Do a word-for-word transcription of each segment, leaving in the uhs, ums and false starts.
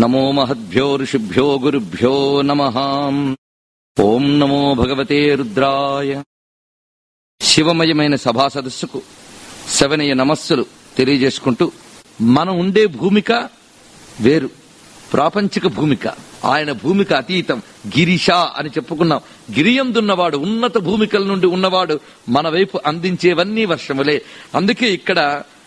నమో మహద్భ్యో ఋషిభ్యో గురుభ్యో నమః. ఓం నమో భగవతే రుద్రాయ. శివమయమైన సభా సదస్సుకు శవనీయ నమస్సులు తెలియజేసుకుంటూ, మనం ఉండే భూమిక వేరు, ప్రాపంచిక భూమిక. ఆయన భూమిక అతీతం, గిరిష అని చెప్పుకున్నాం. గిరియందున్నవాడు, ఉన్నత భూమికల నుండి ఉన్నవాడు మన వైపు అందించేవన్నీ వర్షములే. అందుకే ఇక్కడ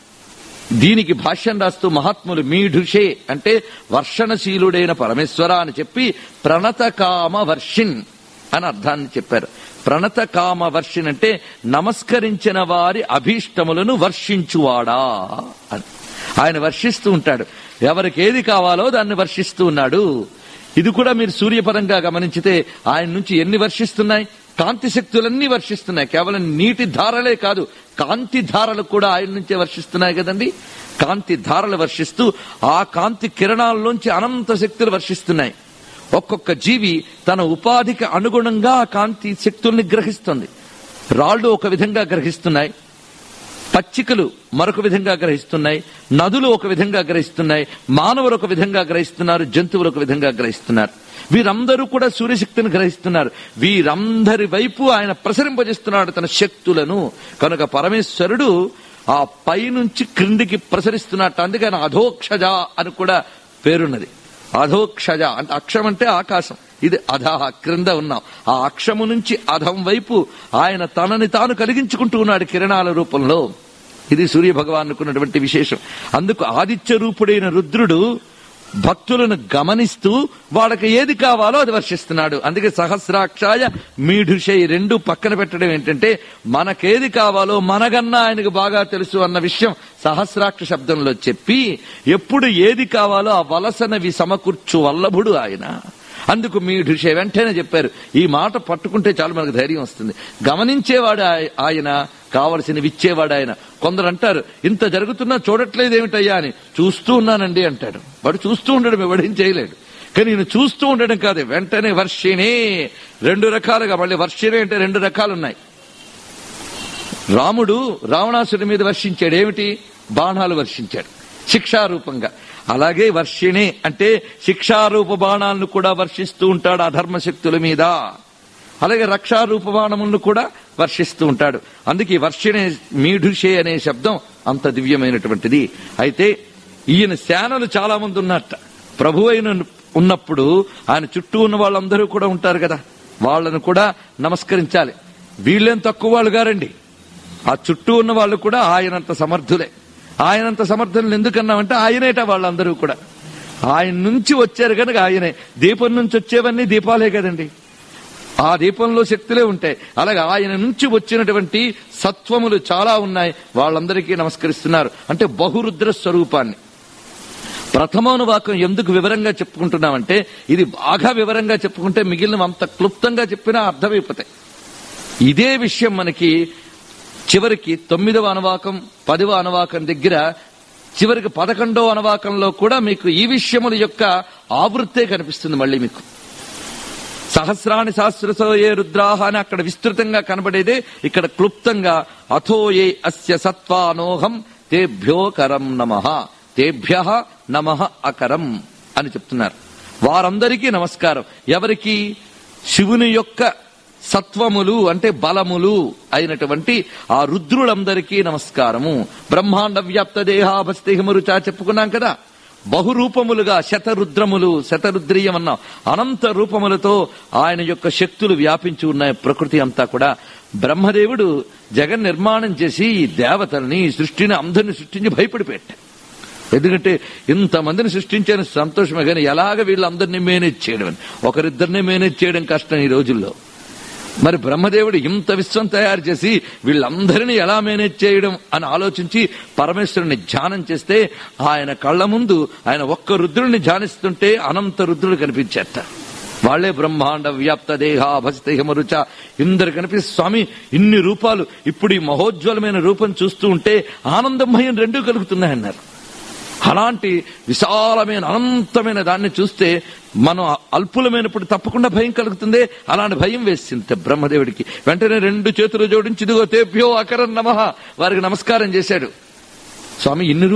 దీనికి భాష్యం రాస్తూ మహాత్ములు మీఢుషే అంటే వర్షణశీలుడైన పరమేశ్వర అని చెప్పి ప్రణతకామ వర్షిన్ అని అర్థాన్ని చెప్పారు. ప్రణతకామ వర్షిన్ అంటే నమస్కరించిన వారి అభీష్టములను వర్షించువాడా అని. ఆయన వర్షిస్తూ ఉంటాడు, ఎవరికి ఏది కావాలో దాన్ని వర్షిస్తూ ఉన్నాడు. ఇది కూడా మీరు సూర్యపరంగా గమనించితే ఆయన నుంచి ఎన్ని వర్షిస్తున్నాయి? కాంతి శక్తులన్నీ వర్షిస్తున్నాయి. కేవలం నీటి ధారలే కాదు, కాంతి ధారలు కూడా ఆయన నుంచే వర్షిస్తున్నాయి కదండి. కాంతి ధారలు వర్షిస్తూ ఆ కాంతి కిరణాల్లోంచి అనంత శక్తులు వర్షిస్తున్నాయి. ఒక్కొక్క జీవి తన ఉపాధికి అనుగుణంగా ఆ కాంతి శక్తుల్ని గ్రహిస్తుంది. రాళ్లు ఒక విధంగా గ్రహిస్తున్నాయి, పచ్చికలు మరొక విధంగా గ్రహిస్తున్నాయి, నదులు ఒక విధంగా గ్రహిస్తున్నాయి, మానవులు ఒక విధంగా గ్రహిస్తున్నారు, జంతువులు ఒక విధంగా గ్రహిస్తున్నారు. వీరందరూ కూడా సూర్యశక్తిని గ్రహిస్తున్నారు. వీరందరి వైపు ఆయన ప్రసరింపజేస్తున్నాడు తన శక్తులను. కనుక పరమేశ్వరుడు ఆ పై నుంచి క్రిందికి ప్రసరిస్తున్నట్టు. అందుకే ఆయన అధోక్షజ అని కూడా పేరున్నది. అధోక్షజ అంటే అక్షం అంటే ఆకాశం, ఇది అధహ క్రింద ఉన్నాం. ఆ అక్షము నుంచి అధం వైపు ఆయన తనని తాను కలిగించుకుంటూ ఉన్నాడు కిరణాల రూపంలో. ఇది సూర్య భగవానుకున్నటువంటి విశేషం. అందుకు ఆదిత్య రూపుడైన రుద్రుడు భక్తులను గమనిస్తూ వాళ్ళకి ఏది కావాలో అది వర్షిస్తున్నాడు. అందుకే సహస్రాక్షాయ మీఢుషై రెండు పక్కన పెట్టడం ఏంటంటే, మనకేది కావాలో మనగన్నా ఆయనకు బాగా తెలుసు అన్న విషయం సహస్రాక్ష శబ్దంలో చెప్పి, ఎప్పుడు ఏది కావాలో ఆ వలసనవి సమకూర్చు వల్లభుడు ఆయన. అందుకు మీఢుషే వెంటనే చెప్పారు. ఈ మాట పట్టుకుంటే చాలు మనకు ధైర్యం వస్తుంది. గమనించేవాడు ఆయన, కావలసినవి ఇచ్చేవాడు ఆయన. కొందరు అంటారు, ఇంత జరుగుతున్నా చూడట్లేదు ఏమిటయ్యా అని. చూస్తూ ఉన్నానండి అంటాడు. వాడు చూస్తూ ఉండడం ఎవడేం చేయలేడు. కానీ నేను చూస్తూ ఉండడం కాదు, వెంటనే వర్షిణే. రెండు రకాలుగా, మళ్ళీ వర్షిణే అంటే రెండు రకాలు ఉన్నాయి. రాముడు రావణాసుడి మీద వర్షించాడు. ఏమిటి? బాణాలు వర్షించాడు శిక్షారూపంగా. అలాగే వర్షిణే అంటే శిక్షారూప బాణాలను కూడా వర్షిస్తూ ఉంటాడు అధర్మశక్తుల మీద. అలాగే రక్షారూప బాణములను కూడా వర్షిస్తూ ఉంటాడు. అందుకే వర్షిణే మీఢుషే అనే శబ్దం అంత దివ్యమైనటువంటిది. అయితే ఈయన సేనలు చాలా మంది ఉన్నట్ట. ప్రభు అయిన ఉన్నప్పుడు ఆయన చుట్టూ ఉన్న వాళ్ళందరూ కూడా ఉంటారు కదా, వాళ్ళను కూడా నమస్కరించాలి. వీళ్ళేం తక్కువ వాళ్ళు గారండి. ఆ చుట్టూ ఉన్న వాళ్ళు కూడా ఆయనంత సమర్థులే. ఆయనంత సమర్థులను ఎందుకన్నామంటే ఆయనేట వాళ్ళందరూ కూడా. ఆయన నుంచి వచ్చారు కనుక ఆయనే. దీపం నుంచి వచ్చేవన్నీ దీపాలే కదండి, ఆ దీపంలో శక్తులే ఉంటాయి. అలాగే ఆయన నుంచి వచ్చినటువంటి సత్వములు చాలా ఉన్నాయి. వాళ్ళందరికీ నమస్కరిస్తున్నారు. అంటే బహురుద్ర స్వరూపాన్ని. ప్రథమానువాకం ఎందుకు వివరంగా చెప్పుకుంటున్నామంటే, ఇది బాగా వివరంగా చెప్పుకుంటే మిగిలిన అంత క్లుప్తంగా చెప్పినా అర్థమైపోతాయి. ఇదే విషయం మనకి చివరికి తొమ్మిదవ అనువాకం పదవ అనువాకం దగ్గర, చివరికి పదకొండవ అనువాకంలో కూడా మీకు ఈ విషయముల యొక్క ఆవృత్తే కనిపిస్తుంది. మళ్ళీ మీకు సహస్రాణి సహస్రసో ఏ రుద్రాహ అని అక్కడ విస్తృతంగా కనబడేదే ఇక్కడ క్లుప్తంగా అథో ఏ అస్య సత్వానోహం తేభ్యో కరం నమః తేభ్య నమః అకరం అని చెప్తున్నారు. వారందరికీ నమస్కారం. ఎవరికి? శివుని యొక్క సత్వములు అంటే బలములు అయినటువంటి ఆ రుద్రులందరికీ నమస్కారము. బ్రహ్మాండ వ్యాప్త దేహాభస్తిహమురుచా చెప్పుకున్నాం కదా. బహురూపములుగా శతరుద్రములు, శతరుద్రీయం అన్నాం. అనంత రూపములతో ఆయన యొక్క శక్తులు వ్యాపించి ఉన్నాయి ప్రకృతి అంతా కూడా. బ్రహ్మదేవుడు జగన్ నిర్మాణం చేసి ఈ దేవతల్ని, సృష్టిని అందరిని సృష్టించి భయపడిపెట్టాడు. ఎందుకంటే ఇంతమందిని సృష్టించాను సంతోషమే, కానీ ఎలాగ వీళ్ళందరినీ మేనేజ్ చేయడం అని. ఒకరిద్దరిని మేనేజ్ చేయడం కష్టం ఈ రోజుల్లో. మరి బ్రహ్మదేవుడు ఇంత విశ్వం తయారు చేసి వీళ్ళందరినీ ఎలా మేనేజ్ చేయడం అని ఆలోచించి పరమేశ్వరుని ధ్యానం చేస్తే ఆయన కళ్ల ముందు ఆయన ఒక్క రుద్రుడిని ధ్యానిస్తుంటే అనంత రుద్రుడు కనిపించేట. వాళ్లే బ్రహ్మాండ వ్యాప్త దేహాభస్తిహమురుచ ఇందరు కనిపిస్తే, స్వామి ఇన్ని రూపాలు, ఇప్పుడు ఈ మహోజ్వలమైన రూపం చూస్తూ ఉంటే ఆనందం భయం రెండూ కలుగుతున్నాయన్నారు. అలాంటి విశాలమైన అనంతమైన దాన్ని చూస్తే మనం అల్పులమైనప్పుడు తప్పకుండా భయం కలుగుతుంది. అలాంటి భయం వేసింది బ్రహ్మదేవుడికి. వెంటనే రెండు చేతులు జోడించి ఇదిగో తేభ్యో అకరం నమః వారికి నమస్కారం చేశాడు. స్వామి ఇన్ని